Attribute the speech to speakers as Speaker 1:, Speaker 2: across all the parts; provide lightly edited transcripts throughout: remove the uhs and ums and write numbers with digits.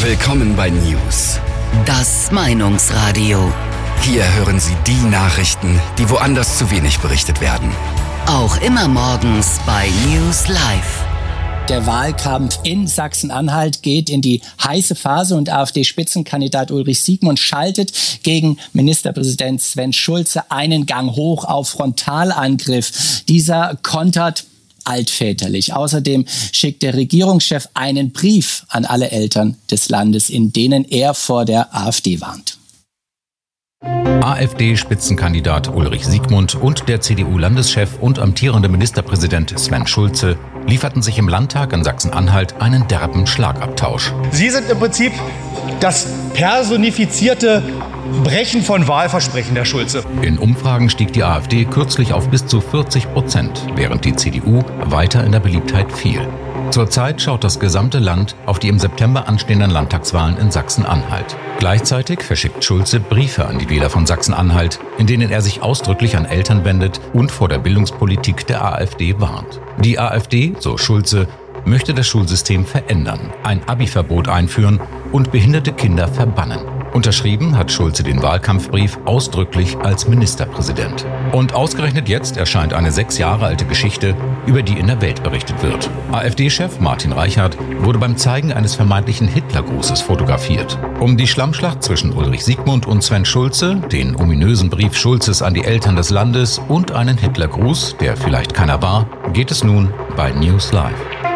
Speaker 1: Willkommen bei News.
Speaker 2: Das Meinungsradio.
Speaker 1: Hier hören Sie die Nachrichten, die woanders zu wenig berichtet werden.
Speaker 2: Auch immer morgens bei News Live.
Speaker 3: Der Wahlkampf in Sachsen-Anhalt geht in die heiße Phase und AfD-Spitzenkandidat Ulrich Siegmund schaltet gegen Ministerpräsident Sven Schulze einen Gang hoch auf Frontalangriff. Dieser kontert altväterlich. Außerdem schickt der Regierungschef einen Brief an alle Eltern des Landes, in denen er vor der AfD warnt.
Speaker 4: AfD-Spitzenkandidat Ulrich Siegmund und der CDU-Landeschef und amtierende Ministerpräsident Sven Schulze lieferten sich im Landtag in Sachsen-Anhalt einen derben Schlagabtausch.
Speaker 5: Sie sind im Prinzip das personifizierte Brechen von Wahlversprechen, Herr Schulze.
Speaker 4: In Umfragen stieg die AfD kürzlich auf bis zu 40%, während die CDU weiter in der Beliebtheit fiel. Zurzeit schaut das gesamte Land auf die im September anstehenden Landtagswahlen in Sachsen-Anhalt. Gleichzeitig verschickt Schulze Briefe an die Wähler von Sachsen-Anhalt, in denen er sich ausdrücklich an Eltern wendet und vor der Bildungspolitik der AfD warnt. Die AfD, so Schulze, möchte das Schulsystem verändern, ein Abi-Verbot einführen und behinderte Kinder verbannen. Unterschrieben hat Schulze den Wahlkampfbrief ausdrücklich als Ministerpräsident. Und ausgerechnet jetzt erscheint eine 6 Jahre alte Geschichte, über die in der Welt berichtet wird. AfD-Chef Martin Reichert wurde beim Zeigen eines vermeintlichen Hitlergrußes fotografiert. Um die Schlammschlacht zwischen Ulrich Siegmund und Sven Schulze, den ominösen Brief Schulzes an die Eltern des Landes und einen Hitlergruß, der vielleicht keiner war, geht es nun bei News Live.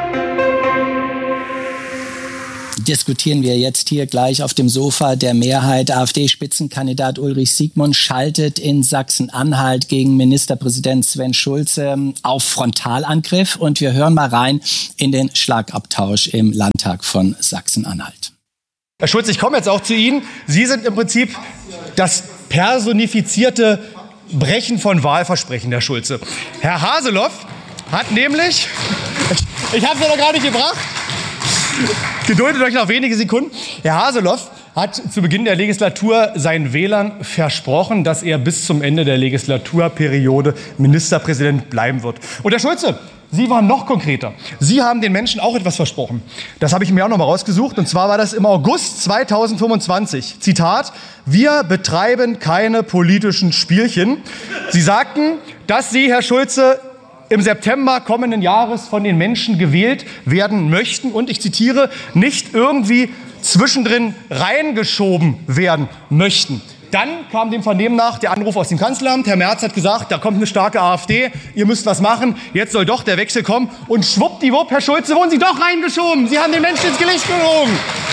Speaker 3: Diskutieren wir jetzt hier gleich auf dem Sofa der Mehrheit. AfD-Spitzenkandidat Ulrich Siegmund schaltet in Sachsen-Anhalt gegen Ministerpräsident Sven Schulze auf Frontalangriff. Und wir hören mal rein in den Schlagabtausch im Landtag von Sachsen-Anhalt.
Speaker 5: Herr Schulze, ich komme jetzt auch zu Ihnen. Sie sind im Prinzip das personifizierte Brechen von Wahlversprechen, Herr Schulze. Herr Haseloff hat nämlich, ich habe es ja noch gar nicht gebracht, geduldet euch noch wenige Sekunden. Herr Haseloff hat zu Beginn der Legislatur seinen Wählern versprochen, dass er bis zum Ende der Legislaturperiode Ministerpräsident bleiben wird. Und Herr Schulze, Sie waren noch konkreter. Sie haben den Menschen auch etwas versprochen. Das habe ich mir auch noch mal rausgesucht. Und zwar war das im August 2025. Zitat: Wir betreiben keine politischen Spielchen. Sie sagten, dass Sie, Herr Schulze, im September kommenden Jahres von den Menschen gewählt werden möchten und, ich zitiere, nicht irgendwie zwischendrin reingeschoben werden möchten. Dann kam dem Vernehmen nach der Anruf aus dem Kanzleramt. Herr Merz hat gesagt, da kommt eine starke AfD, ihr müsst was machen. Jetzt soll doch der Wechsel kommen. Und schwuppdiwupp, Herr Schulze, wurden Sie doch reingeschoben. Sie haben den Menschen ins Gesicht gelogen.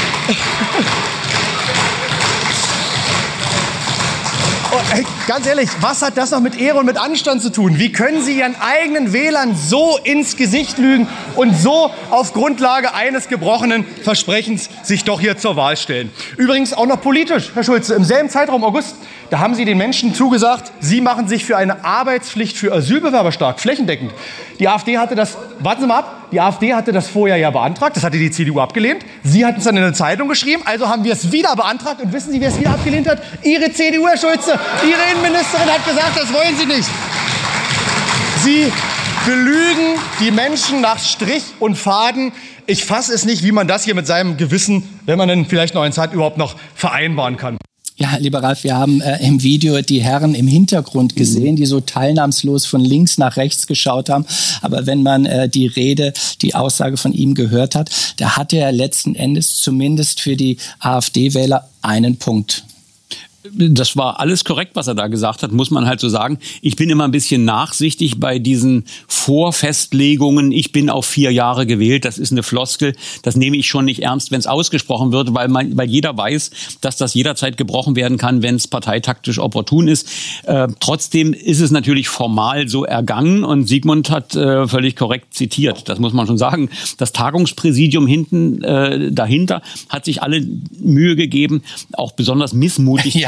Speaker 5: Oh, ey, ganz ehrlich, was hat das noch mit Ehre und mit Anstand zu tun? Wie können Sie Ihren eigenen Wählern so ins Gesicht lügen und so auf Grundlage eines gebrochenen Versprechens sich doch hier zur Wahl stellen? Übrigens auch noch politisch, Herr Schulze, im selben Zeitraum August, da haben Sie den Menschen zugesagt, Sie machen sich für eine Arbeitspflicht für Asylbewerber stark, flächendeckend. Die AfD hatte das, warten Sie mal ab, die AfD hatte das vorher ja beantragt, das hatte die CDU abgelehnt. Sie hatten es dann in eine Zeitung geschrieben, also haben wir es wieder beantragt. Und wissen Sie, wer es wieder abgelehnt hat? Ihre CDU, Herr Schulze. Ihre Innenministerin hat gesagt, das wollen Sie nicht. Sie belügen die Menschen nach Strich und Faden. Ich fasse es nicht, wie man das hier mit seinem Gewissen, wenn man denn vielleicht noch eins hat, überhaupt noch vereinbaren kann.
Speaker 3: Ja, lieber Ralf, wir haben im Video die Herren im Hintergrund gesehen, die so teilnahmslos von links nach rechts geschaut haben. Aber wenn man die Aussage von ihm gehört hat, da hatte er letzten Endes zumindest für die AfD-Wähler einen Punkt.
Speaker 6: Das war alles korrekt, was er da gesagt hat, muss man halt so sagen. Ich bin immer ein bisschen nachsichtig bei diesen Vorfestlegungen. Ich bin auf 4 Jahre gewählt. Das ist eine Floskel. Das nehme ich schon nicht ernst, wenn es ausgesprochen wird, weil jeder weiß, dass das jederzeit gebrochen werden kann, wenn es parteitaktisch opportun ist. Trotzdem ist es natürlich formal so ergangen und Siegmund hat völlig korrekt zitiert. Das muss man schon sagen. Das Tagungspräsidium dahinter hat sich alle Mühe gegeben, auch besonders missmutig zu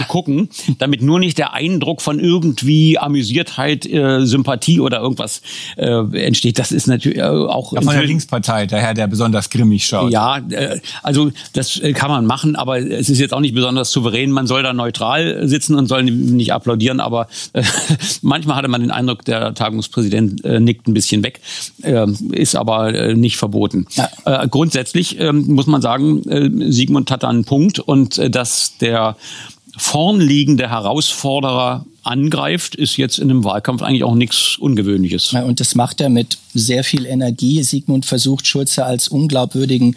Speaker 6: gucken, damit nur nicht der Eindruck von irgendwie Amüsiertheit, Sympathie oder irgendwas entsteht. Das ist natürlich auch...
Speaker 7: Ja, von der Linkspartei, der Herr, der besonders grimmig schaut.
Speaker 6: Ja, also das kann man machen, aber es ist jetzt auch nicht besonders souverän. Man soll da neutral sitzen und soll nicht applaudieren, aber manchmal hatte man den Eindruck, der Tagungspräsident nickt ein bisschen weg, ist aber nicht verboten. Ja. Grundsätzlich muss man sagen, Sigmund hat da einen Punkt und dass der vornliegende Herausforderer angreift, ist jetzt in einem Wahlkampf eigentlich auch nichts Ungewöhnliches.
Speaker 3: Ja, und das macht er mit sehr viel Energie. Sigmund versucht, Schulze als unglaubwürdigen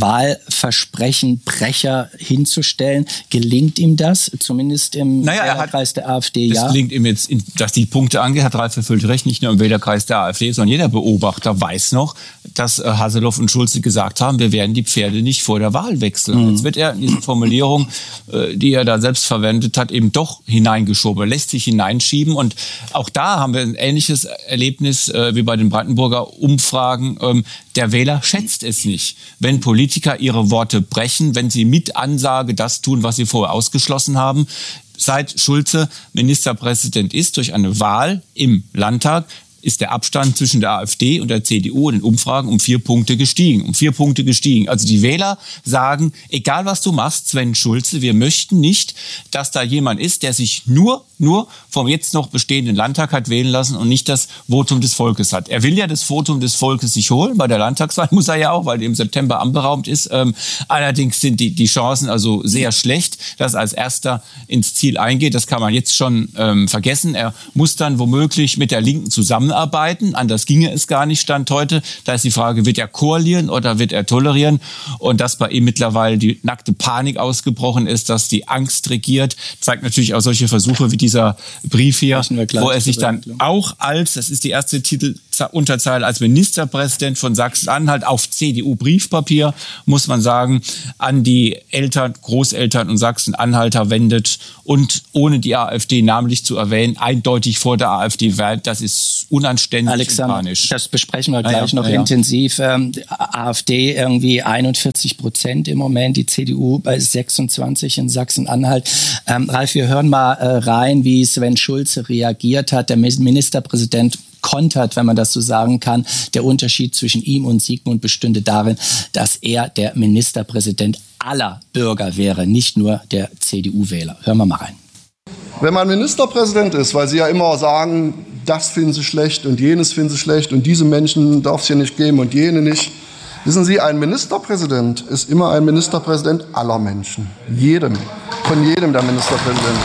Speaker 3: Wahlversprechenbrecher hinzustellen. Gelingt ihm das? Zumindest im Wählerkreis der AfD,
Speaker 7: ja. Es gelingt ihm jetzt, dass die Punkte angeht, hat Ralf völlig recht, nicht nur im Wählerkreis der AfD, sondern jeder Beobachter weiß noch, dass Haseloff und Schulze gesagt haben, wir werden die Pferde nicht vor der Wahl wechseln. Jetzt wird er in diese Formulierung, die er da selbst verwendet hat, eben doch hineingeschoben, lässt sich hineinschieben. Und auch da haben wir ein ähnliches Erlebnis wie bei den Brandenburger Umfragen. Der Wähler schätzt es nicht, wenn Politiker ihre Worte brechen, wenn sie mit Ansage das tun, was sie vorher ausgeschlossen haben. Seit Schulze Ministerpräsident ist, durch eine Wahl im Landtag, ist der Abstand zwischen der AfD und der CDU in den Umfragen um 4 Punkte gestiegen. Also die Wähler sagen, egal was du machst, Sven Schulze, wir möchten nicht, dass da jemand ist, der sich nur vom jetzt noch bestehenden Landtag hat wählen lassen und nicht das Votum des Volkes hat. Er will ja das Votum des Volkes sich holen. Bei der Landtagswahl muss er ja auch, weil im September anberaumt ist. Allerdings sind die Chancen also sehr schlecht, dass er als Erster ins Ziel eingeht. Das kann man jetzt schon vergessen. Er muss dann womöglich mit der Linken zusammenarbeiten. Anders ginge es gar nicht, Stand heute. Da ist die Frage, wird er koalieren oder wird er tolerieren? Und dass bei ihm mittlerweile die nackte Panik ausgebrochen ist, dass die Angst regiert, zeigt natürlich auch solche Versuche wie dieser Brief hier, wo er sich dann auch als, das ist die erste Titelunterzeile, als Ministerpräsident von Sachsen-Anhalt auf CDU-Briefpapier, muss man sagen, an die Eltern, Großeltern und Sachsen-Anhalter wendet und ohne die AfD namentlich zu erwähnen, eindeutig vor der AfD wählt. Das ist unanständig.
Speaker 3: Alexander,
Speaker 7: und panisch.
Speaker 3: Das besprechen wir gleich noch intensiv. AfD irgendwie 41% im Moment, die CDU bei 26 in Sachsen-Anhalt. Ralf, wir hören mal rein, wie Sven Schulze reagiert hat. Der Ministerpräsident kontert, wenn man das so sagen kann. Der Unterschied zwischen ihm und Sigmund bestünde darin, dass er der Ministerpräsident aller Bürger wäre, nicht nur der CDU-Wähler. Hören wir mal rein.
Speaker 8: Wenn man Ministerpräsident ist, weil Sie ja immer sagen, das finden Sie schlecht und jenes finden Sie schlecht und diese Menschen darf es hier nicht geben und jene nicht. Wissen Sie, ein Ministerpräsident ist immer ein Ministerpräsident aller Menschen. Von jedem der Ministerpräsident.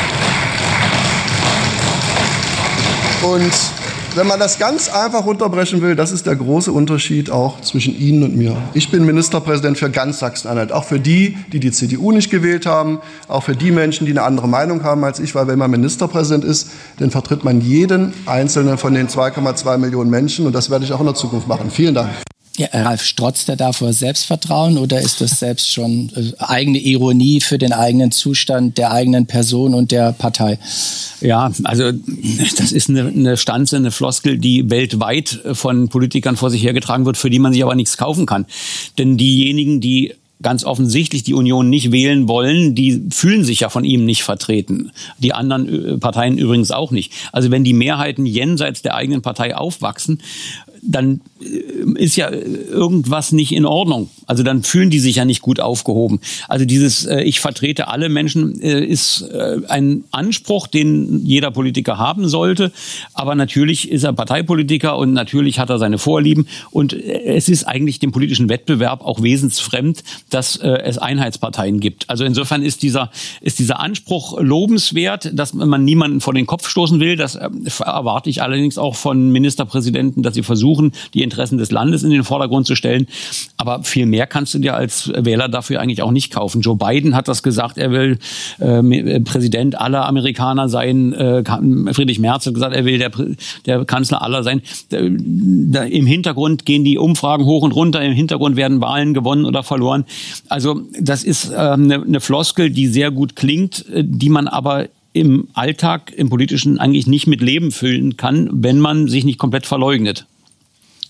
Speaker 8: Und wenn man das ganz einfach runterbrechen will, das ist der große Unterschied auch zwischen Ihnen und mir. Ich bin Ministerpräsident für ganz Sachsen-Anhalt, auch für die CDU nicht gewählt haben, auch für die Menschen, die eine andere Meinung haben als ich, weil wenn man Ministerpräsident ist, dann vertritt man jeden einzelnen von den 2,2 Millionen Menschen und das werde ich auch in der Zukunft machen. Vielen Dank.
Speaker 3: Ja, Ralf, strotzt er da vor Selbstvertrauen oder ist das selbst schon eigene Ironie für den eigenen Zustand der eigenen Person und der Partei?
Speaker 6: Ja, also das ist eine Stanze, eine Floskel, die weltweit von Politikern vor sich hergetragen wird, für die man sich aber nichts kaufen kann. Denn diejenigen, die ganz offensichtlich die Union nicht wählen wollen, die fühlen sich ja von ihm nicht vertreten. Die anderen Parteien übrigens auch nicht. Also wenn die Mehrheiten jenseits der eigenen Partei aufwachsen, dann ist ja irgendwas nicht in Ordnung. Also dann fühlen die sich ja nicht gut aufgehoben. Also dieses ich vertrete alle Menschen ist ein Anspruch, den jeder Politiker haben sollte. Aber natürlich ist er Parteipolitiker und natürlich hat er seine Vorlieben. Und es ist eigentlich dem politischen Wettbewerb auch wesensfremd, dass es Einheitsparteien gibt. Also insofern ist dieser Anspruch lobenswert, dass man niemanden vor den Kopf stoßen will. Das erwarte ich allerdings auch von Ministerpräsidenten, dass sie versuchen, die Interessen des Landes in den Vordergrund zu stellen. Aber viel mehr kannst du dir als Wähler dafür eigentlich auch nicht kaufen. Joe Biden hat das gesagt, er will Präsident aller Amerikaner sein. Friedrich Merz hat gesagt, er will der Kanzler aller sein. Im Hintergrund gehen die Umfragen hoch und runter. Im Hintergrund werden Wahlen gewonnen oder verloren. Also das ist eine Floskel, die sehr gut klingt, die man aber im Alltag, im Politischen eigentlich nicht mit Leben füllen kann, wenn man sich nicht komplett verleugnet.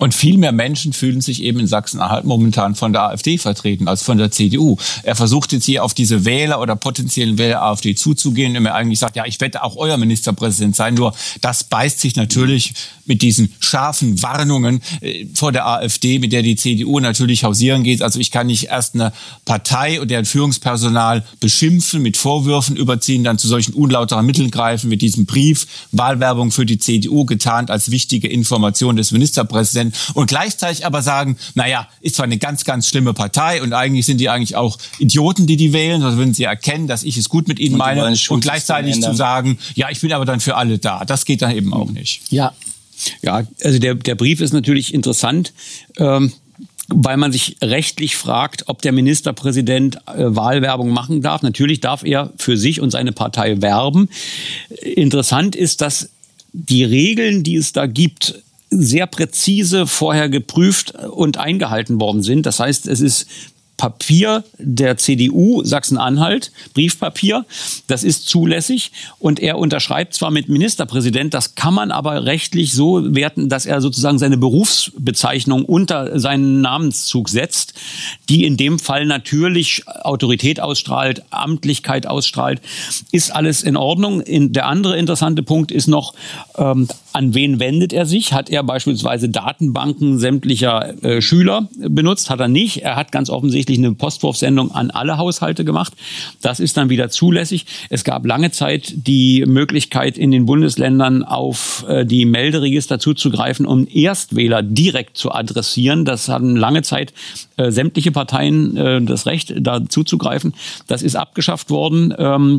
Speaker 7: Und viel mehr Menschen fühlen sich eben in Sachsen-Anhalt momentan von der AfD vertreten als von der CDU. Er versucht jetzt hier auf diese Wähler oder potenziellen Wähler AfD zuzugehen, wenn er eigentlich sagt, ja, ich werde auch euer Ministerpräsident sein. Nur das beißt sich natürlich mit diesen scharfen Warnungen vor der AfD, mit der die CDU natürlich hausieren geht. Also ich kann nicht erst eine Partei und deren Führungspersonal beschimpfen, mit Vorwürfen überziehen, dann zu solchen unlauteren Mitteln greifen, mit diesem Brief, Wahlwerbung für die CDU getarnt als wichtige Information des Ministerpräsidenten und gleichzeitig aber sagen, naja, ist zwar eine ganz, ganz schlimme Partei und eigentlich sind die eigentlich auch Idioten, die wählen, also wenn sie erkennen, dass ich es gut mit ihnen meine und gleichzeitig zu sagen, ja, ich bin aber dann für alle da. Das geht dann eben auch nicht.
Speaker 6: Ja, also der Brief ist natürlich interessant, weil man sich rechtlich fragt, ob der Ministerpräsident Wahlwerbung machen darf. Natürlich darf er für sich und seine Partei werben. Interessant ist, dass die Regeln, die es da gibt, sehr präzise vorher geprüft und eingehalten worden sind. Das heißt, es ist Papier der CDU Sachsen-Anhalt, Briefpapier, das ist zulässig und er unterschreibt zwar mit Ministerpräsident, das kann man aber rechtlich so werten, dass er sozusagen seine Berufsbezeichnung unter seinen Namenszug setzt, die in dem Fall natürlich Autorität ausstrahlt, Amtlichkeit ausstrahlt, ist alles in Ordnung. Der andere interessante Punkt ist noch, an wen wendet er sich? Hat er beispielsweise Datenbanken sämtlicher Schüler benutzt? Hat er nicht. Er hat ganz offensichtlich eine Postwurfsendung an alle Haushalte gemacht. Das ist dann wieder zulässig. Es gab lange Zeit die Möglichkeit, in den Bundesländern auf die Melderegister zuzugreifen, um Erstwähler direkt zu adressieren. Das hatten lange Zeit sämtliche Parteien das Recht, da zuzugreifen. Das ist abgeschafft worden.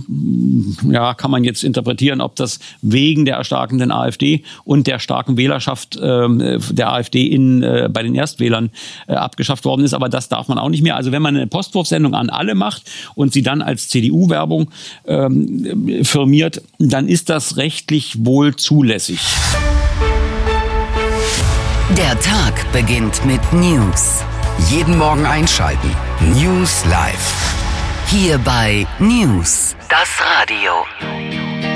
Speaker 6: Kann man jetzt interpretieren, ob das wegen der erstarkenden AfD und der starken Wählerschaft der AfD bei den Erstwählern abgeschafft worden ist. Aber das darf man auch nicht mehr. Also wenn man eine Postwurfsendung an alle macht und sie dann als CDU-Werbung firmiert, dann ist das rechtlich wohl zulässig.
Speaker 2: Der Tag beginnt mit News.
Speaker 1: Jeden Morgen einschalten. News Live.
Speaker 2: Hier bei News, das Radio.